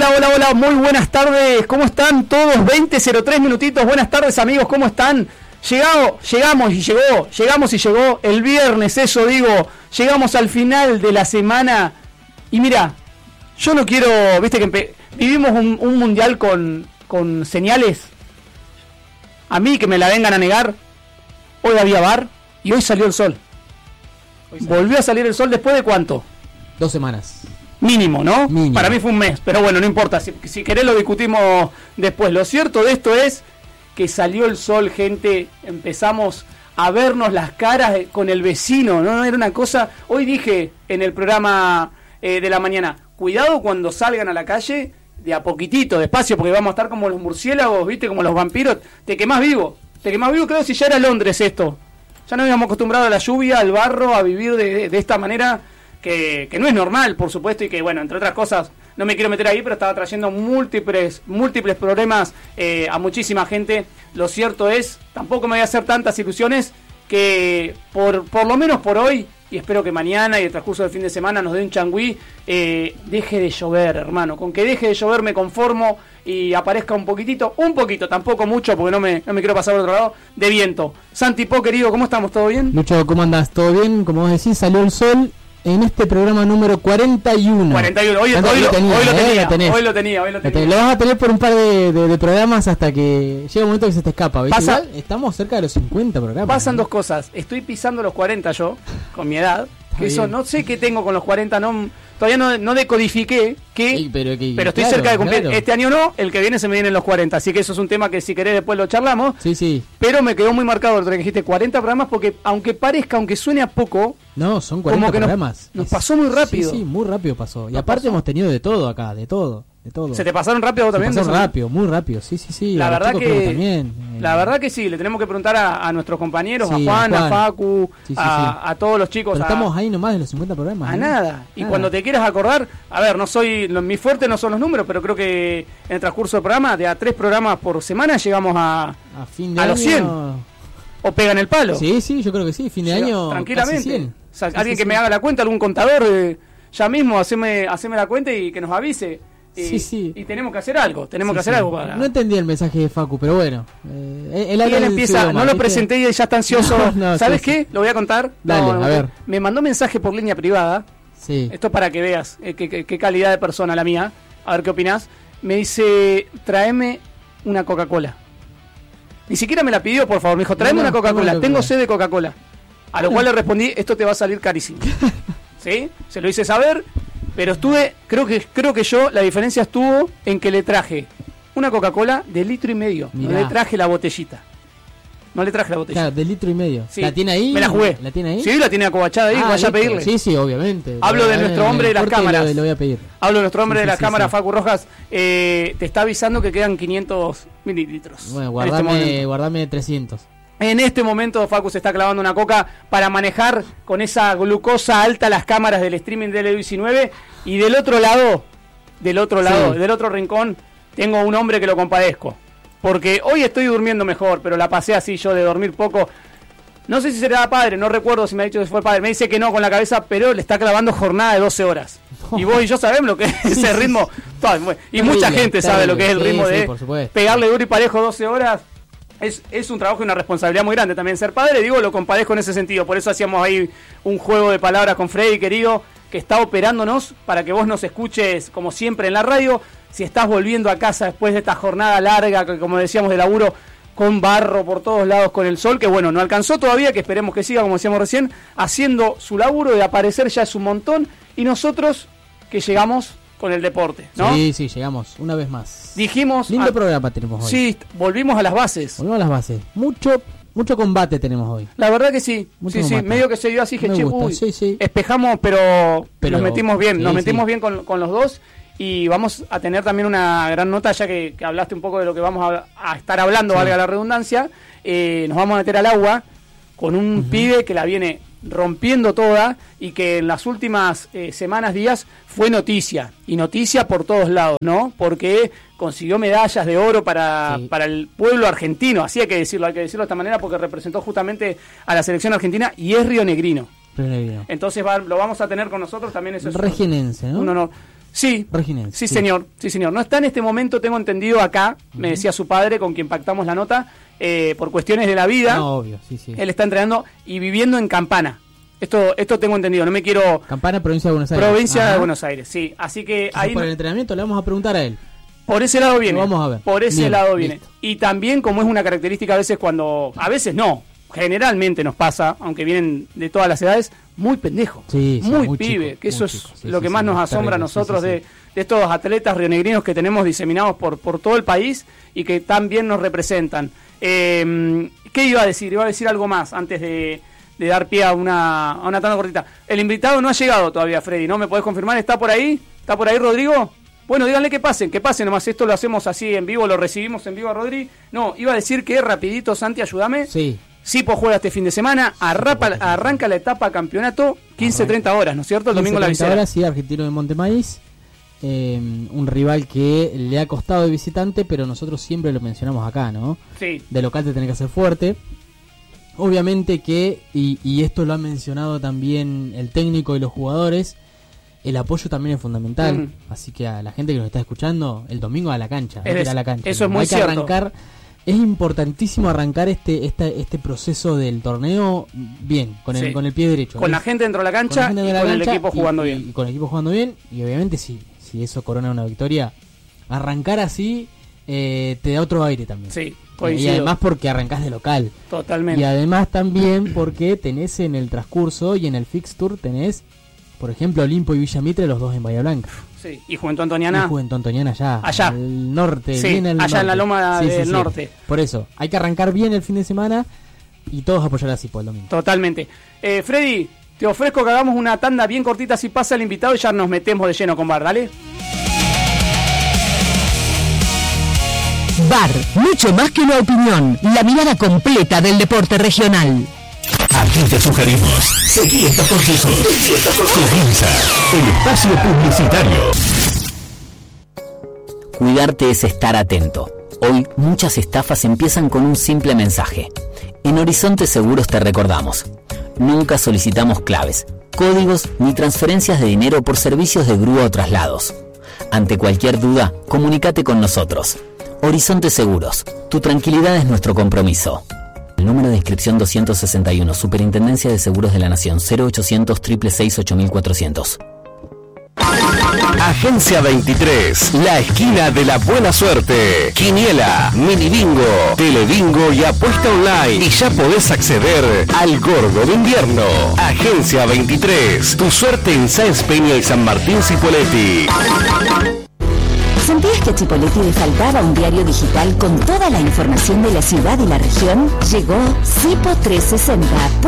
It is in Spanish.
Hola, muy buenas tardes, ¿cómo están todos? 20:03 minutitos, buenas tardes amigos, ¿cómo están? Llegamos y llegó el viernes, eso digo, llegamos al final de la semana y mira, yo no quiero, viste que vivimos un mundial con señales, a mí que me la vengan a negar, hoy había VAR y hoy salió el sol. Volvió a salir el sol después de ¿cuánto? 2 semanas. Mínimo, ¿no? Mínimo. Para mí fue un mes, pero bueno, no importa, si querés lo discutimos después. Lo cierto de esto es que salió el sol, gente, empezamos a vernos las caras con el vecino, ¿no? Era una cosa, hoy dije en el programa de la mañana, cuidado cuando salgan a la calle, de a poquitito, despacio, porque vamos a estar como los murciélagos, ¿viste? Como los vampiros, te quemás vivo, creo si ya era Londres esto. Ya nos habíamos acostumbrado a la lluvia, al barro, a vivir de esta manera que no es normal, por supuesto, y que, bueno, entre otras cosas, no me quiero meter ahí, pero estaba trayendo múltiples problemas a muchísima gente. Lo cierto es, tampoco me voy a hacer tantas ilusiones, que por lo menos por hoy, y espero que mañana y el transcurso del fin de semana nos dé un changüí, deje de llover, hermano. Con que deje de llover me conformo y aparezca un poquito, tampoco mucho, porque no me quiero pasar al otro lado, de viento. Santi Po, querido, ¿cómo estamos? ¿Todo bien? Lucho, ¿cómo andás? ¿Todo bien? Como vos decís, salió el sol en este programa número 41. 41, hoy lo tenía. Lo vas a tener por un par de programas hasta que llega un momento que se te escapa, ¿viste? Igual estamos cerca de los 50 programas. Pasan dos cosas, estoy pisando los 40 yo, con mi edad, que eso no sé qué tengo con los 40, todavía no decodifiqué pero estoy cerca de cumplir. Claro. Este año no, el que viene se me vienen los 40, así que eso es un tema que si querés después lo charlamos. Sí. Pero me quedó muy marcado lo que dijiste, 40 programas, porque aunque suene a poco, no, son 40 programas. Nos pasó muy rápido. Sí, muy rápido pasó. Y aparte hemos tenido de todo acá, de todo. ¿Se te pasaron rápido también? Se pasaron rápido, muy rápido, sí. La verdad que sí, le tenemos que preguntar a nuestros compañeros, a Juan, a Facu, a todos los chicos. Pero estamos ahí nomás de los 50 programas. A nada. Y cuando te quieras acordar, a ver, mi fuerte no son los números, pero creo que en el transcurso del programa, de a 3 programas por semana, llegamos a fin de los 100. O pegan el palo. Sí, yo creo que sí, fin de año. Tranquilamente. Casi 100. O sea, alguien que me haga la cuenta, algún contador, ya mismo, haceme la cuenta y que nos avise. Y tenemos que hacer algo, algo para... No entendí el mensaje de Facu, pero bueno. Él empieza, idioma, no lo presenté y ya está ansioso. ¿Sabes qué? Lo voy a contar. Dale, a ver. Me mandó mensaje por línea privada. Sí. Esto es para que veas qué calidad de persona la mía. A ver qué opinás. Me dice, tráeme una Coca-Cola. Ni siquiera me la pidió, por favor. Me dijo, tráeme una Coca-Cola. Tengo sed de Coca-Cola. A lo cual le respondí, esto te va a salir carísimo. ¿Sí? Se lo hice saber. Pero creo que yo, la diferencia estuvo en que le traje una Coca-Cola de 1,5 litros. No le traje la botellita. Claro, de 1,5 litros. Sí. ¿La tiene ahí? Me la jugué. ¿La tiene ahí? Sí, la tiene acobachada ahí, vaya a pedirle. Sí, obviamente. Hablo de nuestro hombre de las cámaras. Lo voy a pedir. Hablo de nuestro hombre de las cámaras, Facu Rojas. Te está avisando que quedan 500 mililitros. Bueno, guardame 300. En este momento Facu se está clavando una coca para manejar con esa glucosa alta las cámaras del streaming del E19. Y del otro rincón, tengo un hombre que lo compadezco. Porque hoy estoy durmiendo mejor, pero la pasé así yo de dormir poco. No sé si será padre, no recuerdo si me ha dicho que fue padre. Me dice que no con la cabeza, pero le está clavando jornada de 12 horas. Y vos y yo sabemos lo que es ese ritmo. Y mucha gente sabe lo que es el ritmo de pegarle duro y parejo 12 horas. Es un trabajo y una responsabilidad muy grande también ser padre, lo compadezco en ese sentido. Por eso hacíamos ahí un juego de palabras con Freddy, querido, que está operándonos para que vos nos escuches como siempre en la radio. Si estás volviendo a casa después de esta jornada larga, que como decíamos, de laburo, con barro por todos lados, con el sol, que bueno, no alcanzó todavía, que esperemos que siga, como decíamos recién, haciendo su laburo, de aparecer ya es un montón, y nosotros que llegamos con el deporte, ¿no? Sí, llegamos una vez más. Dijimos... Lindo programa tenemos hoy. Sí, volvimos a las bases. Mucho combate tenemos hoy. La verdad que sí. Sí, medio que se dio así, espejamos, pero nos metimos bien, metimos bien con los dos. Y vamos a tener también una gran nota, ya que hablaste un poco de lo que vamos a estar hablando, valga la redundancia. Nos vamos a meter al agua con un pibe que la viene rompiendo toda y que en las últimas semanas, días, fue noticia. Y noticia por todos lados, ¿no? Porque consiguió medallas de oro para el pueblo argentino. Así hay que decirlo de esta manera, porque representó justamente a la selección argentina y es rionegrino. Entonces lo vamos a tener con nosotros también. Eso es regenense, ¿no? Un honor. Sí, reginense. Sí, señor. No está en este momento, tengo entendido acá, me decía su padre, con quien pactamos la nota, por cuestiones de la vida. No, obvio, sí. Él está entrenando y viviendo en Campana. Esto tengo entendido, no me quiero... Campana, provincia de Buenos Aires. Provincia de Buenos Aires, sí. Así que ahí... Por el entrenamiento le vamos a preguntar a él. Por ese lado viene. Lo vamos a ver. Por ese lado viene. Listo. Y también, como es una característica a veces a veces no, generalmente nos pasa, aunque vienen de todas las edades, muy pendejo. Sí, muy pibe, chico, que eso chico. es lo que más nos asombra a nosotros de estos atletas rionegrinos que tenemos diseminados por todo el país y que tan bien nos representan. ¿Qué iba a decir? Iba a decir algo más antes de dar pie a una tanda cortita. El invitado no ha llegado todavía, Freddy, ¿no? ¿Me podés confirmar? ¿Está por ahí? ¿Está por ahí, Rodrigo? Bueno, díganle que pasen nomás. Esto lo hacemos así en vivo, lo recibimos en vivo a Rodri. No, iba a decir que rapidito, Santi, ayúdame. Sí. Sipo juega este fin de semana, arranca la etapa campeonato 15-30 horas, ¿no es cierto? El domingo la visera. Ahora sí, Argentino de Montemaíz, un rival que le ha costado de visitante, pero nosotros siempre lo mencionamos acá, ¿no? Sí. De local te tenés que hacer fuerte. Obviamente que, y esto lo han mencionado también el técnico y los jugadores, el apoyo también es fundamental. Así que a la gente que nos está escuchando, el domingo a la cancha. Eso es muy cierto. Arrancar. Es importantísimo arrancar este proceso del torneo bien, con el pie derecho. Con la gente dentro de la cancha y con el equipo jugando bien. Y con el equipo jugando bien, y obviamente si eso corona una victoria, arrancar así te da otro aire también. Sí, coincido. Y además porque arrancás de local. Totalmente. Y además también porque tenés en el transcurso y en el fixture tenés, por ejemplo, Olimpo y Villa Mitre, los dos en Bahía Blanca. Sí, y Juventud Antoniana. Y Juventud Antoniana allá. Al norte. Sí, bien allá norte. en la loma del norte. Por eso, hay que arrancar bien el fin de semana y todos apoyar así por el domingo. Totalmente. Freddy, te ofrezco que hagamos una tanda bien cortita si pasa el invitado y ya nos metemos de lleno con VAR, dale. VAR, mucho más que una opinión, la mirada completa del deporte regional. Aquí te sugerimos, seguí estos consejos. Comienza el espacio publicitario. Cuidarte es estar atento. Hoy muchas estafas empiezan con un simple mensaje. En Horizonte Seguros te recordamos: nunca solicitamos claves, códigos ni transferencias de dinero por servicios de grúa o traslados. Ante cualquier duda, comunícate con nosotros. Horizonte Seguros, tu tranquilidad es nuestro compromiso. El número de inscripción 261, Superintendencia de Seguros de la Nación, 0800 666 8400. Agencia 23, la esquina de la buena suerte. Quiniela, mini bingo, telebingo y apuesta online. Y ya podés acceder al gordo de invierno. Agencia 23, tu suerte en Sáenz Peña y San Martín Cipolletti. ¿Sentías que a Cipolletti le faltaba un diario digital con toda la información de la ciudad y la región? Llegó Cipo 360.